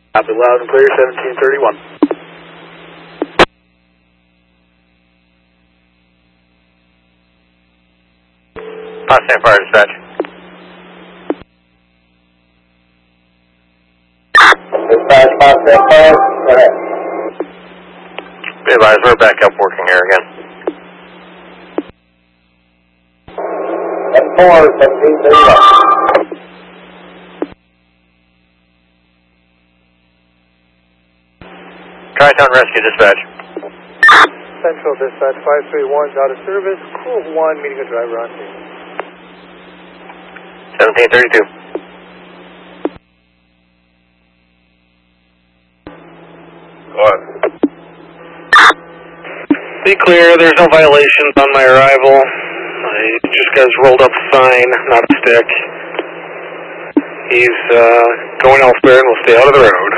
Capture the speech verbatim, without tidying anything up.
Copy, loud and clear, seventeen thirty-one. Constant fire dispatch. Dispatch, constant fire, go ahead. Be advised, we're back up working here again. That's four, seventeen thirty-one. Tri-Town Rescue Dispatch. Central Dispatch five three one is out of service. Crew of one meeting a driver on scene. seventeen thirty-two. Go ahead. Be clear, there's no violations on my arrival. I just got his rolled up sign, not a stick. He's uh, going elsewhere and will stay out of the road.